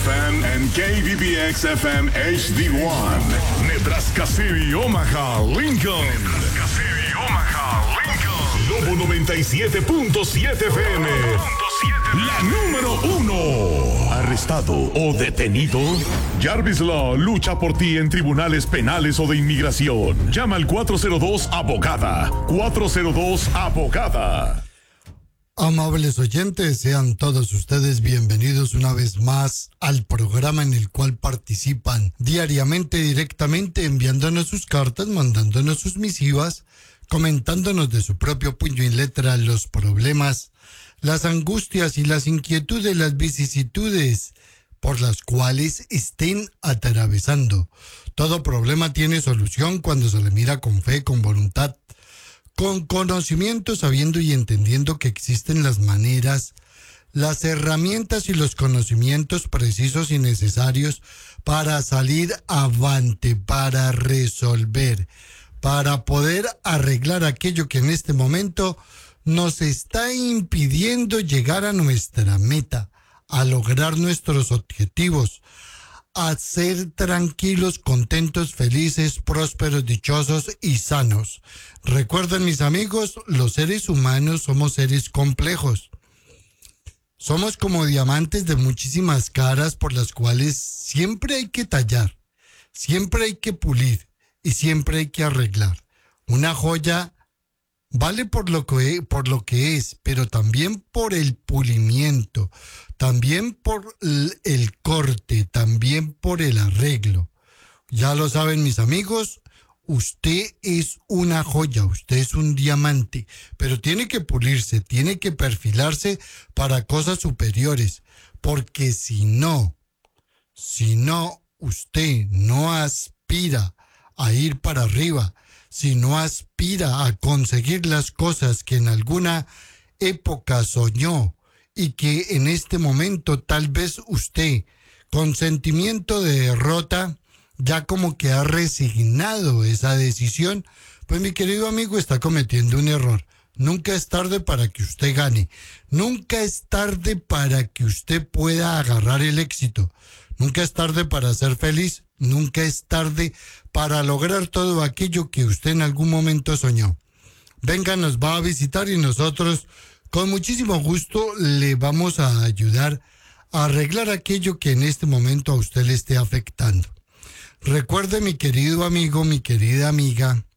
FM and KBBX-FM HD1. Nebraska City, Omaha, Lincoln. Nebraska City, Omaha, Lincoln. Lobo 97.7 FM. La número 1. ¿Arrestado o detenido? Jarvis Law lucha por ti en tribunales penales o de inmigración. Llama al 402-ABOGADA. 402-ABOGADA. Amables oyentes, sean todos ustedes bienvenidos una vez más al programa en el cual participan diariamente, directamente, enviándonos sus cartas, mandándonos sus misivas, comentándonos de su propio puño y letra los problemas, las angustias y las inquietudes, las vicisitudes por las cuales estén atravesando. Todo problema tiene solución cuando se le mira con fe, con voluntad, con conocimiento, sabiendo y entendiendo que existen las maneras, las herramientas y los conocimientos precisos y necesarios para salir avante, para resolver, para poder arreglar aquello que en este momento nos está impidiendo llegar a nuestra meta, a lograr nuestros objetivos, a ser tranquilos, contentos, felices, prósperos, dichosos y sanos. Recuerden, mis amigos, los seres humanos somos seres complejos. Somos como diamantes de muchísimas caras por las cuales siempre hay que tallar, siempre hay que pulir y siempre hay que arreglar. Una joya vale por lo que es, pero también por el pulimiento, también por el corte, también por el arreglo. Ya lo saben, mis amigos, usted es una joya, usted es un diamante, pero tiene que pulirse, tiene que perfilarse para cosas superiores, porque si no, usted no aspira a ir para arriba, si no aspira a conseguir las cosas que en alguna época soñó y que en este momento tal vez usted, con sentimiento de derrota, ya como que ha resignado esa decisión, pues mi querido amigo está cometiendo un error. Nunca es tarde para que usted gane. Nunca es tarde para que usted pueda agarrar el éxito. Nunca es tarde para ser feliz. Nunca es tarde para lograr todo aquello que usted en algún momento soñó. Venga, nos va a visitar y nosotros con muchísimo gusto le vamos a ayudar a arreglar aquello que en este momento a usted le esté afectando. Recuerde, mi querido amigo, mi querida amiga,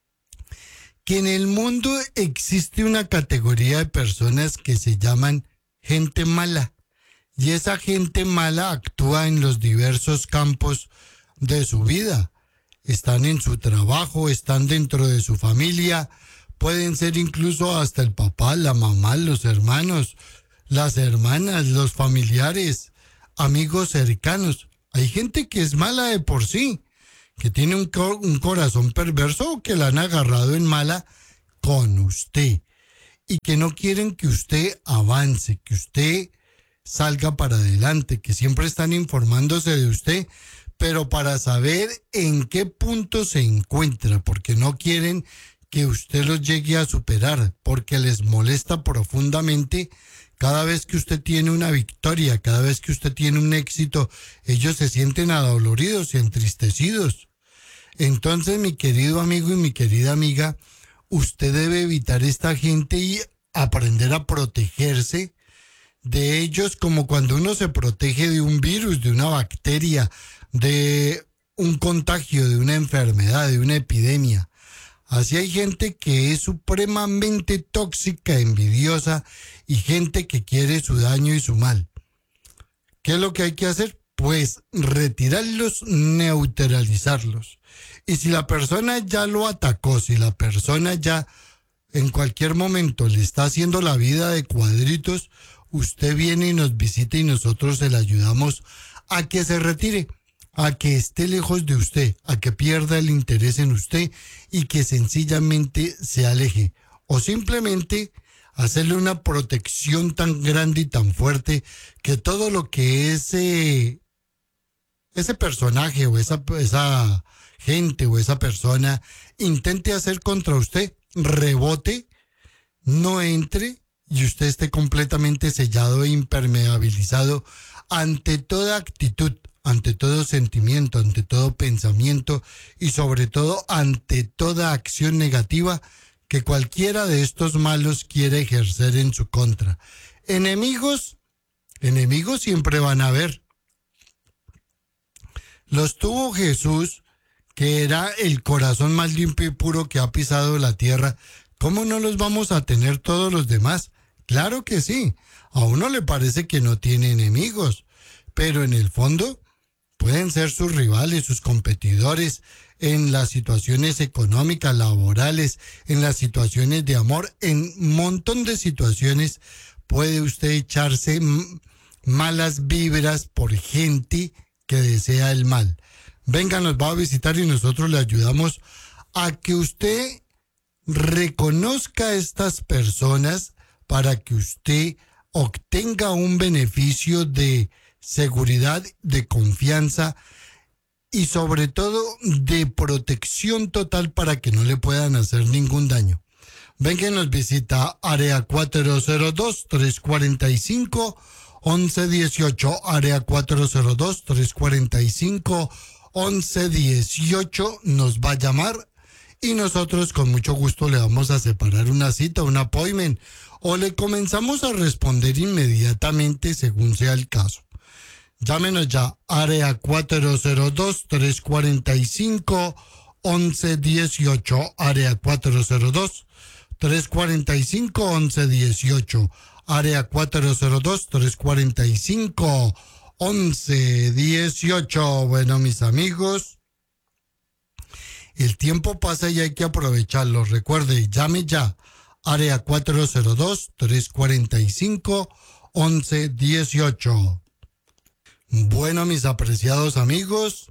que en el mundo existe una categoría de personas que se llaman gente mala. Y esa gente mala actúa en los diversos campos de su vida. Están en su trabajo, están dentro de su familia, pueden ser incluso hasta el papá, la mamá, los hermanos, las hermanas, los familiares, amigos cercanos. Hay gente que es mala de por sí, que tiene un corazón perverso o que la han agarrado en mala con usted y que no quieren que usted avance, que usted salga para adelante, que siempre están informándose de usted, pero para saber en qué punto se encuentra, porque no quieren que usted los llegue a superar, porque les molesta profundamente cada vez que usted tiene una victoria, cada vez que usted tiene un éxito, ellos se sienten adoloridos y entristecidos. Entonces, mi querido amigo y mi querida amiga, usted debe evitar esta gente y aprender a protegerse de ellos, como cuando uno se protege de un virus, de una bacteria, de un contagio, de una enfermedad, de una epidemia. Así hay gente que es supremamente tóxica, envidiosa y gente que quiere su daño y su mal. ¿Qué es lo que hay que hacer? Pues retirarlos, neutralizarlos. Y si la persona ya lo atacó, si la persona ya en cualquier momento le está haciendo la vida de cuadritos, usted viene y nos visita y nosotros se le ayudamos a que se retire, a que esté lejos de usted, a que pierda el interés en usted y que sencillamente se aleje. O simplemente hacerle una protección tan grande y tan fuerte que todo lo que ese personaje o esa gente o esa persona intente hacer contra usted, rebote, no entre y usted esté completamente sellado e impermeabilizado ante toda actitud, ante todo sentimiento, ante todo pensamiento y sobre todo ante toda acción negativa que cualquiera de estos malos quiere ejercer en su contra. Enemigos siempre van a haber. Los tuvo Jesús, que era el corazón más limpio y puro que ha pisado la tierra. ¿Cómo no los vamos a tener todos los demás? Claro que sí. A uno le parece que no tiene enemigos, pero en el fondo pueden ser sus rivales, sus competidores, en las situaciones económicas, laborales, en las situaciones de amor, en un montón de situaciones puede usted echarse malas vibras por gente que desea el mal. Venga, nos va a visitar y nosotros le ayudamos a que usted reconozca a estas personas para que usted obtenga un beneficio de seguridad, de confianza y sobre todo de protección total para que no le puedan hacer ningún daño. Venga, nos visita área 402-345-1118, área 402-345-1118, nos va a llamar y nosotros con mucho gusto le vamos a separar una cita, un appointment, o le comenzamos a responder inmediatamente según sea el caso. Llámenos ya, área 402-345-1118, área 402-345-1118, área 402-345-1118. Bueno, mis amigos, el tiempo pasa y hay que aprovecharlo. Recuerde, llame ya, área 402-345-1118. Bueno, mis apreciados amigos,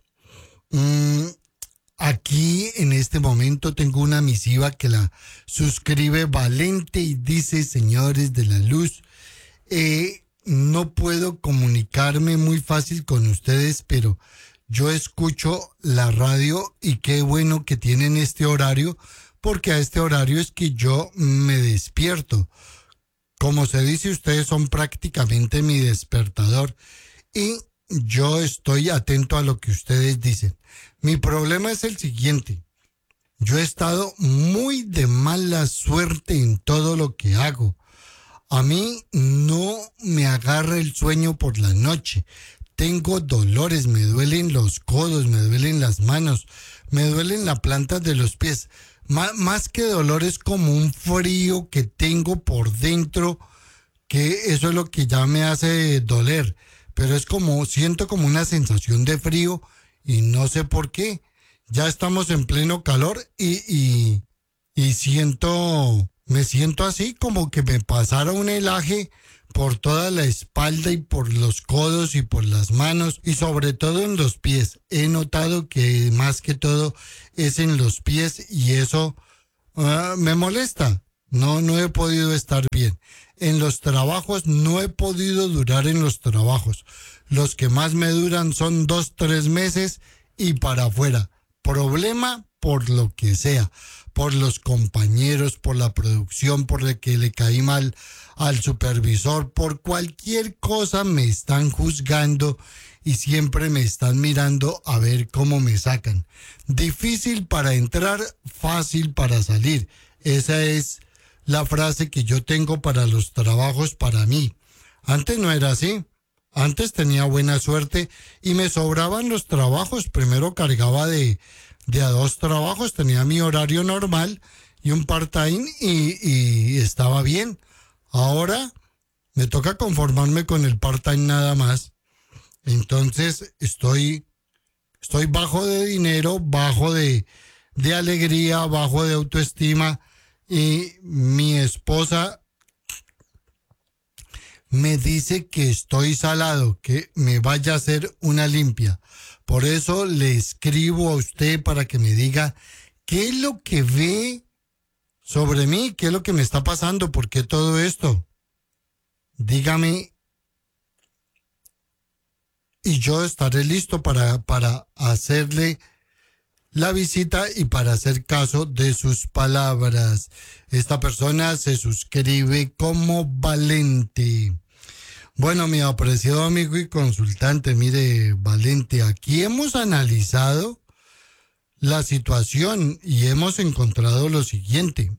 aquí en este momento tengo una misiva que la suscribe Valente y dice: señores de la luz, no puedo comunicarme muy fácil con ustedes, pero yo escucho la radio y qué bueno que tienen este horario, porque a este horario es que yo me despierto. Como se dice, ustedes son prácticamente mi despertador y yo estoy atento a lo que ustedes dicen. Mi problema es el siguiente: yo he estado muy de mala suerte en todo lo que hago. A mí no me agarra el sueño por la noche. Tengo dolores, me duelen los codos, me duelen las manos, me duelen la planta de los pies. Más que dolores, como un frío que tengo por dentro, que eso es lo que ya me hace doler. Pero es como, siento como una sensación de frío y no sé por qué. Ya estamos en pleno calor y me siento así como que me pasara un helaje por toda la espalda y por los codos y por las manos y sobre todo en los pies. He notado que más que todo es en los pies y eso me molesta. No he podido estar bien. En los trabajos no he podido durar en los trabajos. Los que más me duran son 2-3 meses y para afuera. Problema por lo que sea. Por los compañeros, por la producción, por el que le caí mal al supervisor, por cualquier cosa me están juzgando y siempre me están mirando a ver cómo me sacan. Difícil para entrar, fácil para salir. Esa es la frase que yo tengo para los trabajos para mí. Antes no era así. Antes tenía buena suerte y me sobraban los trabajos. Primero cargaba de a 2 trabajos, tenía mi horario normal y un part-time y estaba bien. Ahora me toca conformarme con el part-time nada más. Entonces estoy bajo de dinero, bajo de alegría, bajo de autoestima. Y mi esposa me dice que estoy salado, que me vaya a hacer una limpia. Por eso le escribo a usted para que me diga qué es lo que ve sobre mí, qué es lo que me está pasando, por qué todo esto. Dígame y yo estaré listo para hacerle la visita y para hacer caso de sus palabras. Esta persona se suscribe como Valente. Bueno, mi apreciado amigo y consultante, mire, Valente, aquí hemos analizado la situación y hemos encontrado lo siguiente.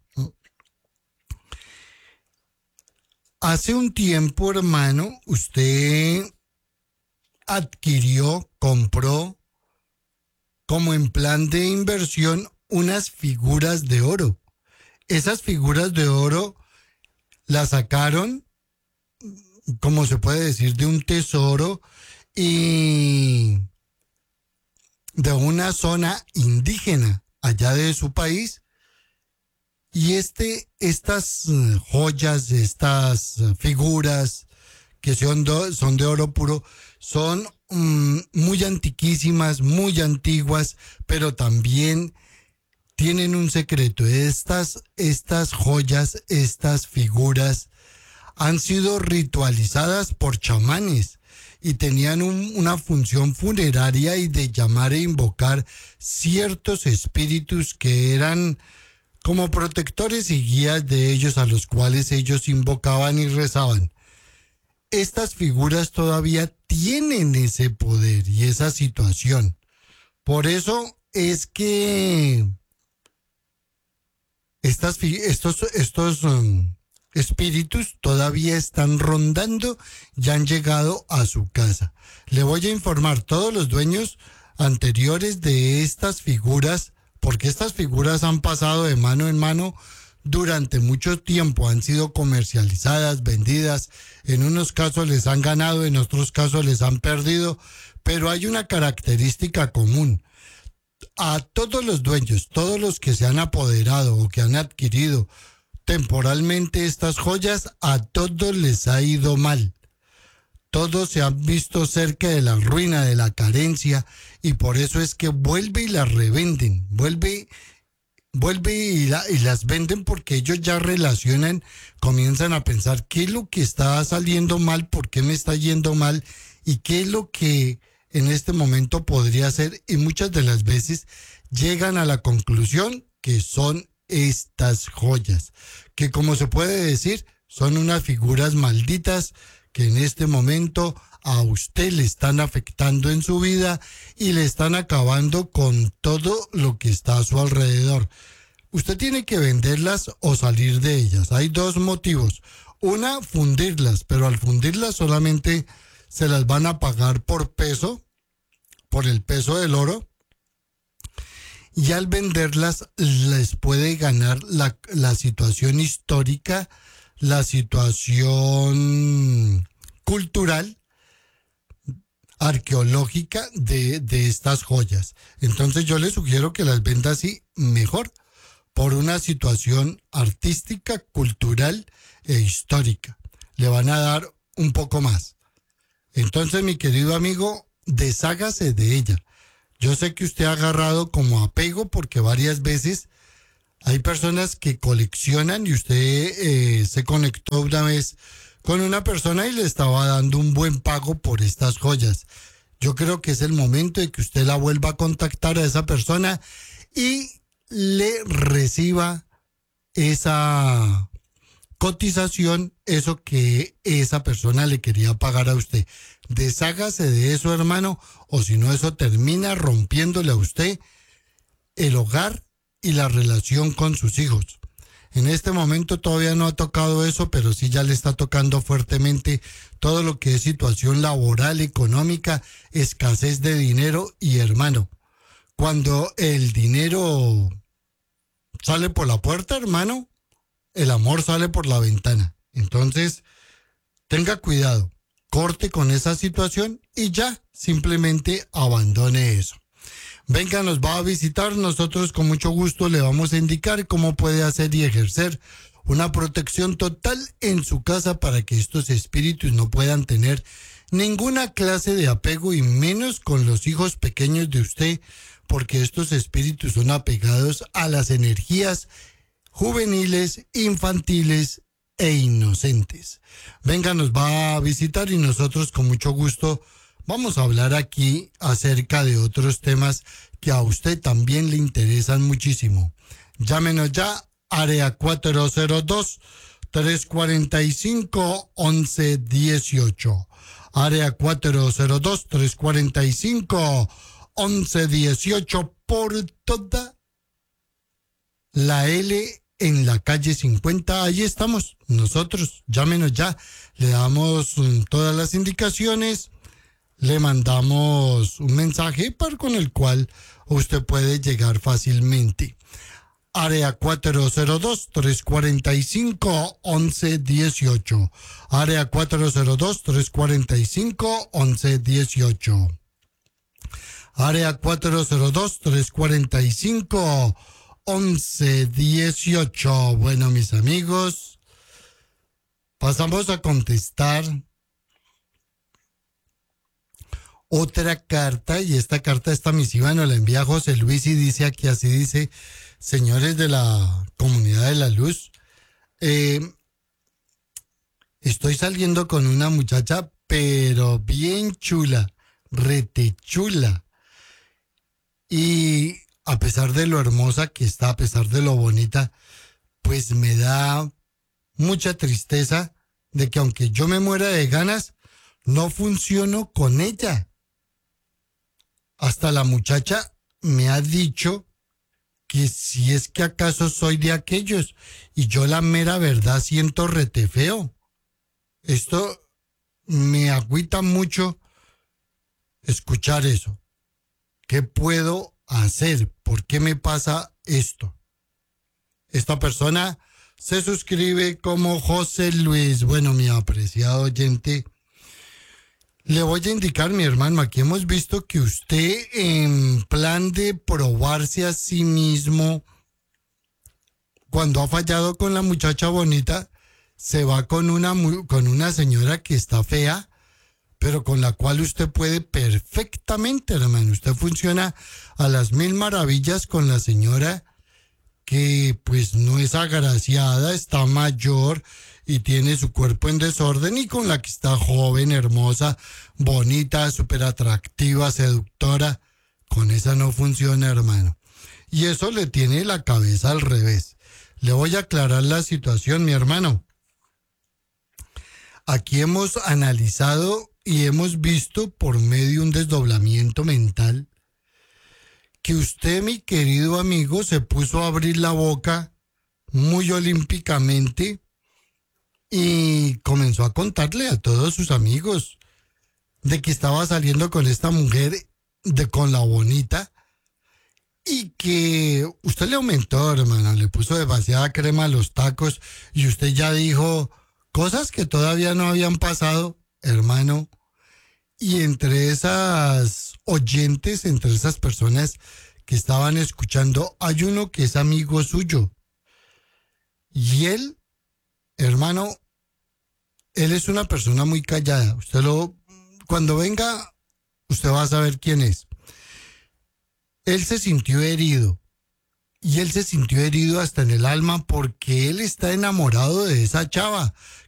Hace un tiempo, hermano, usted adquirió, compró, como en plan de inversión, unas figuras de oro. Esas figuras de oro las sacaron, como se puede decir, de un tesoro y de una zona indígena allá de su país. Y estas joyas, estas figuras que son de oro puro, son muy antiquísimas, muy antiguas, pero también tienen un secreto. Estas joyas, estas figuras han sido ritualizadas por chamanes y tenían una función funeraria y de llamar e invocar ciertos espíritus que eran como protectores y guías de ellos, a los cuales ellos invocaban y rezaban. Estas figuras todavía tienen ese poder y esa situación. Por eso es que estos espíritus todavía están rondando y han llegado a su casa. Le voy a informar todos los dueños anteriores de estas figuras, porque estas figuras han pasado de mano en mano durante mucho tiempo, han sido comercializadas, vendidas, en unos casos les han ganado, en otros casos les han perdido, pero hay una característica común. A todos los dueños, todos los que se han apoderado o que han adquirido temporalmente estas joyas, a todos les ha ido mal. Todos se han visto cerca de la ruina, de la carencia, y por eso es que vuelve y las revenden, vuelve y las venden, porque ellos ya relacionan, comienzan a pensar qué es lo que está saliendo mal, por qué me está yendo mal y qué es lo que en este momento podría ser, y muchas de las veces llegan a la conclusión que son estas joyas, que como se puede decir, son unas figuras malditas que en este momento a usted le están afectando en su vida y le están acabando con todo lo que está a su alrededor. Usted tiene que venderlas o salir de ellas. Hay dos motivos. Una, fundirlas, pero al fundirlas solamente se las van a pagar por peso, por el peso del oro. Y al venderlas les puede ganar la situación histórica, la situación cultural, arqueológica de estas joyas. Entonces yo le sugiero que las venda así mejor, por una situación artística, cultural e histórica. Le van a dar un poco más. Entonces, mi querido amigo, deshágase de ella. Yo sé que usted ha agarrado como apego, porque varias veces hay personas que coleccionan y usted se conectó una vez con una persona y le estaba dando un buen pago por estas joyas. Yo creo que es el momento de que usted la vuelva a contactar a esa persona y le reciba esa cotización, eso que esa persona le quería pagar a usted. Deshágase de eso, hermano, o si no, eso termina rompiéndole a usted el hogar y la relación con sus hijos. En este momento todavía no ha tocado eso, pero sí ya le está tocando fuertemente todo lo que es situación laboral, económica, escasez de dinero. Y hermano, cuando el dinero sale por la puerta, hermano, el amor sale por la ventana. Entonces, tenga cuidado, corte con esa situación y ya, simplemente abandone eso. Venga, nos va a visitar, nosotros con mucho gusto le vamos a indicar cómo puede hacer y ejercer una protección total en su casa para que estos espíritus no puedan tener ninguna clase de apego, y menos con los hijos pequeños de usted, porque estos espíritus son apegados a las energías juveniles, infantiles e inocentes. Venga, nos va a visitar y nosotros con mucho gusto vamos a hablar aquí acerca de otros temas que a usted también le interesan muchísimo. Llámenos ya, área 402 402-345-1118. Área 402-345-1118 por toda la L en la calle 50. Ahí estamos nosotros. Llámenos ya. Le damos todas las indicaciones. Le mandamos un mensaje con el cual usted puede llegar fácilmente. Área 402-345-1118. Área 402-345-1118. Área 402-345-1118. Bueno, mis amigos, pasamos a contestar otra carta, y esta carta, esta misiva nos la envía José Luis y dice aquí, así dice: señores de la comunidad de la luz, estoy saliendo con una muchacha, pero bien chula, rete chula. Y a pesar de lo hermosa que está, a pesar de lo bonita, pues me da mucha tristeza de que aunque yo me muera de ganas, no funciono con ella. Hasta la muchacha me ha dicho que si es que acaso soy de aquellos, y yo la mera verdad siento rete feo. Esto me agüita mucho escuchar eso. ¿Qué puedo hacer? ¿Por qué me pasa esto? Esta persona se suscribe como José Luis. Bueno, mi apreciado oyente, le voy a indicar, mi hermano, aquí hemos visto que usted, en plan de probarse a sí mismo, cuando ha fallado con la muchacha bonita, se va con una señora que está fea, pero con la cual usted puede perfectamente, hermano. Usted funciona a las mil maravillas con la señora que pues no es agraciada, está mayor y tiene su cuerpo en desorden, y con la que está joven, hermosa, bonita, súper atractiva, seductora. Con esa no funciona, hermano. Y eso le tiene la cabeza al revés. Le voy a aclarar la situación, mi hermano. Aquí hemos analizado y hemos visto por medio de un desdoblamiento mental que usted, mi querido amigo, se puso a abrir la boca muy olímpicamente y comenzó a contarle a todos sus amigos de que estaba saliendo con esta mujer, con la bonita, y que usted le aumentó, hermano, le puso demasiada crema a los tacos, y usted ya dijo cosas que todavía no habían pasado, hermano. Y entre esas oyentes, entre esas personas que estaban escuchando, hay uno que es amigo suyo. Y él, hermano, él es una persona muy callada. Cuando venga, usted va a saber quién es. Él se sintió herido. Y él se sintió herido hasta en el alma porque él está enamorado de esa chava